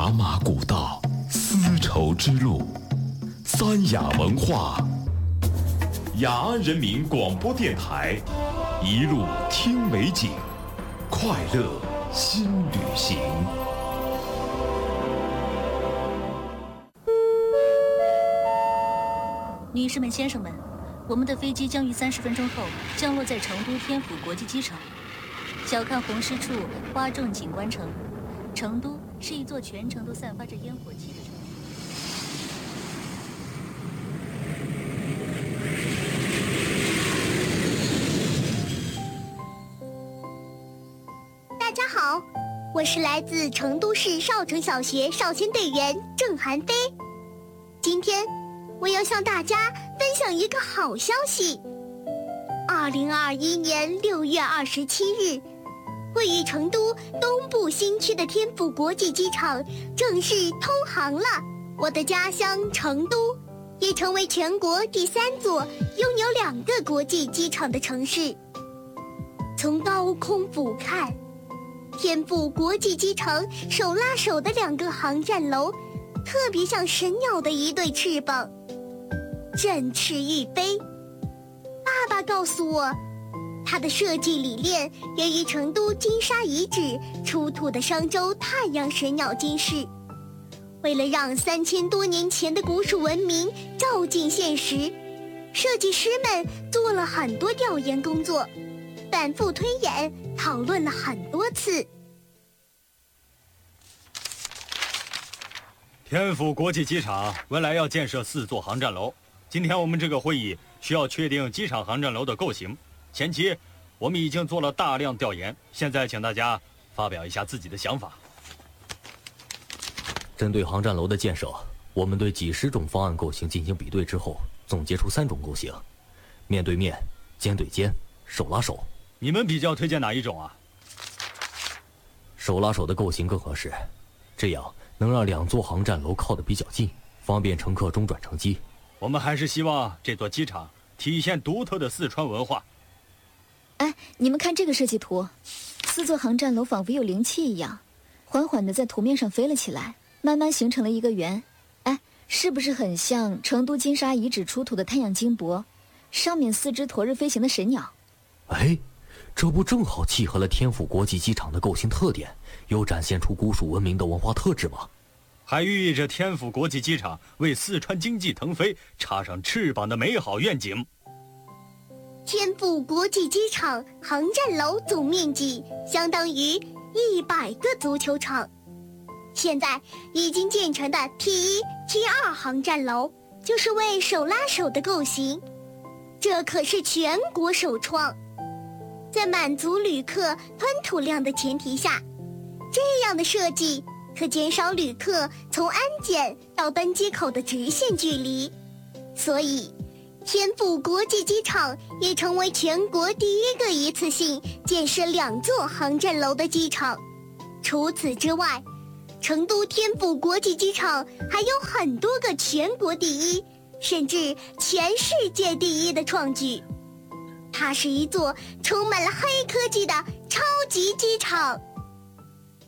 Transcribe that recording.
茶马古道，丝绸之路，三雅文化，雅安人民广播电台，一路听美景，快乐新旅行。 女士们、先生们，我们的飞机将于30分钟后降落在成都天府国际机场。小看红湿处，哗众景观城。成都是一座全城都散发着烟火气的城市。大家好，我是来自成都市少城小学少先队员郑涵飞。今天我要向大家分享一个好消息。2021年6月27日，位于成都东部新区的天府国际机场正式通航了。我的家乡成都也成为全国第3座拥有2个国际机场的城市。从高空俯瞰，天府国际机场手拉手的2个航站楼，特别像神鸟的一对翅膀，振翅欲飞。爸爸告诉我，它的设计理念源于成都金沙遗址出土的商周太阳神鸟金饰。为了让3000多年前的古蜀文明照进现实，设计师们做了很多调研工作，反复推演，讨论了很多次。 天府国际机场未来要建设4座航站楼，今天我们这个会议需要确定机场航站楼的构型。前期我们已经做了大量调研，现在请大家发表一下自己的想法。 针对航站楼的建设，我们对几十种方案构型进行比对之后，总结出3种构型：面对面、肩对肩、手拉手。 你们比较推荐哪一种啊？ 手拉手的构型更合适，这样能让2座航站楼靠得比较近，方便乘客中转乘机。 我们还是希望这座机场体现独特的四川文化。 哎，你们看这个设计图，4座航站楼仿佛有灵气一样，缓缓地在图面上飞了起来，慢慢形成了一个圆。哎，是不是很像成都金沙遗址出土的太阳金箔，上面4只驮着飞行的神鸟？ 哎，这不正好契合了天府国际机场的构型特点，又展现出古蜀文明的文化特质吗？ 还寓意着天府国际机场为四川经济腾飞插上翅膀的美好愿景。 天府国际机场航站楼总面积相当于100个足球场，现在已经建成的 T1、T2 航站楼就是为手拉手的构型，这可是全国首创。在满足旅客吞吐量的前提下，这样的设计可减少旅客从安检到登机口的直线距离，所以天府国际机场也成为全国第1个一次性建设2座航站楼的机场。除此之外，成都天府国际机场还有很多个全国第1，甚至全世界第1的创举。它是一座充满了黑科技的超级机场。